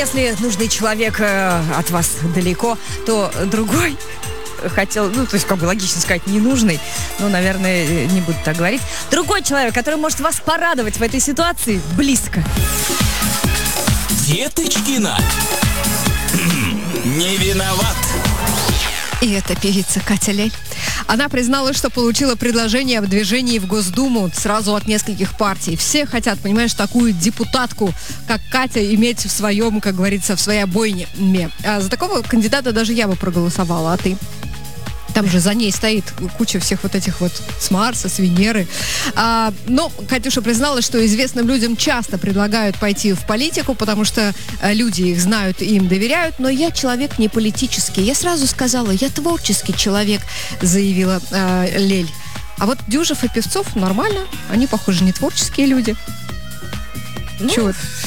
если нужный человек от вас далеко, то другой хотел, то есть, логично сказать, не нужный, но, наверное, не буду так говорить. Другой человек, который может вас порадовать в этой ситуации, близко. Деточкина. Не виноват. И это певица Катя Лель. Она призналась, что получила предложение об движении в Госдуму сразу от нескольких партий. Все хотят, понимаешь, такую депутатку, как Катя, иметь в своем, как говорится, в своей обойме. А за такого кандидата даже я бы проголосовала, а ты? Там же за ней стоит куча всех вот этих вот с Марса, с Венеры. Но Катюша призналась, что известным людям часто предлагают пойти в политику, потому что люди их знают и им доверяют. Но я человек не политический. Я сразу сказала, я творческий человек, заявила Лель. А вот Дюжев и Певцов нормально. Они, похоже, не творческие люди. Чего?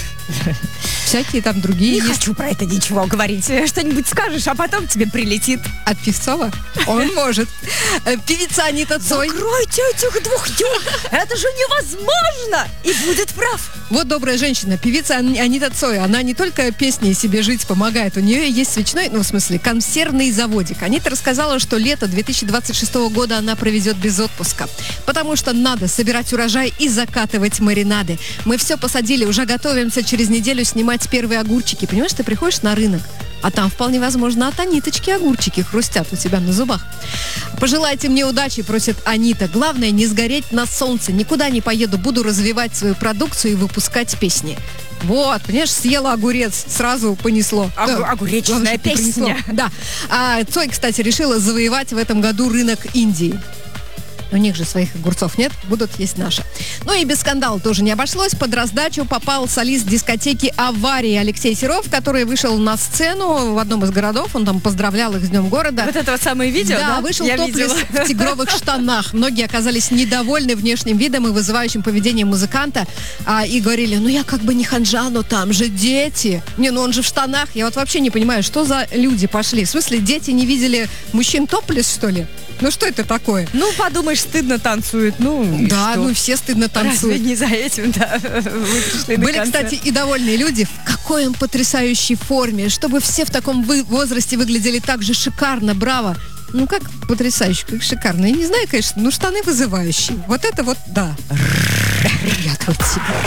Всякие там другие Не есть. хочу про это ничего говорить. Что-нибудь скажешь, а потом тебе прилетит. От Певцова? Он может. Певица Анита Цой. Закройте этих двух дюр! Это же невозможно! И будет прав. Вот добрая женщина, певица Анита Цой. Она не только песней себе жить помогает. У нее есть свечной, в смысле, консервный заводик. Анита рассказала, что лето 2026 года она проведет без отпуска. Потому что надо собирать урожай и закатывать маринады. Мы все посадили, уже готовимся через неделю снимать первые огурчики. Понимаешь, ты приходишь на рынок, а там вполне возможно от Аниточки огурчики хрустят у тебя на зубах. Пожелайте мне удачи, просит Анита. Главное, не сгореть на солнце. Никуда не поеду, буду развивать свою продукцию и выпускать песни. Вот, понимаешь, съела огурец, сразу понесло. Огуречная песня. Да. Цой, кстати, решила завоевать в этом году рынок Индии. У них же своих огурцов нет, будут есть наши. Ну и без скандала тоже не обошлось. Под раздачу попал солист дискотеки «Аварии» Алексей Серов, который вышел на сцену в одном из городов. Он там поздравлял их с Днем города. Вот это вот самое видео, да? Да, вышел топлес в тигровых штанах. Многие оказались недовольны внешним видом и вызывающим поведением музыканта. И говорили, я как бы не ханжа, но там же дети. Он же в штанах. Я вот вообще не понимаю, что за люди пошли. В смысле, дети не видели мужчин топлес, что ли? Что это такое? Подумаешь, стыдно танцуют. Да, все стыдно танцуют. Разве не за этим, да, вы пришли на Были, концерт? кстати, и довольные люди. В какой он потрясающей форме. Чтобы все в таком возрасте выглядели так же шикарно, браво. Как потрясающе, как шикарно. Я не знаю, конечно, штаны вызывающие. Вот это вот, да. Привет вот тебе.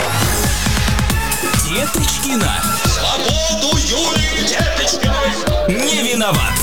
Деточкина. Свободу Юлии Деточкиной. Не виноват.